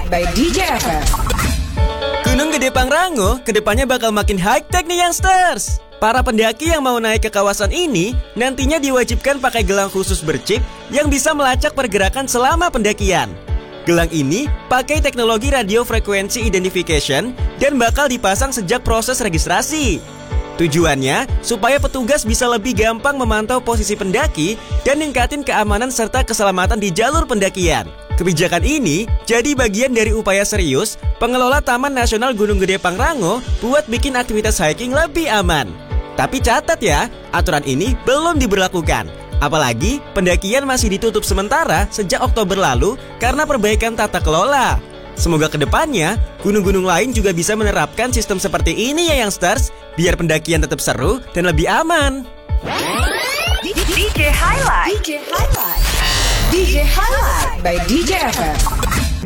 by DJ FF. Gunung Gede Pangrango kedepannya bakal makin high-tech nih youngsters. Para pendaki yang mau naik ke kawasan ini nantinya diwajibkan pakai gelang khusus berchip yang bisa melacak pergerakan selama pendakian. Gelang ini pakai teknologi radio frequency identification dan bakal dipasang sejak proses registrasi. Tujuannya supaya petugas bisa lebih gampang memantau posisi pendaki dan ningkatin keamanan serta keselamatan di jalur pendakian. Kebijakan ini jadi bagian dari upaya serius pengelola Taman Nasional Gunung Gede Pangrango buat bikin aktivitas hiking lebih aman. Tapi catat ya, aturan ini belum diberlakukan. Apalagi pendakian masih ditutup sementara sejak Oktober lalu karena perbaikan tata kelola. Semoga kedepannya gunung-gunung lain juga bisa menerapkan sistem seperti ini ya youngsters, biar pendakian tetap seru dan lebih aman. DJ Highlight by DJ FF.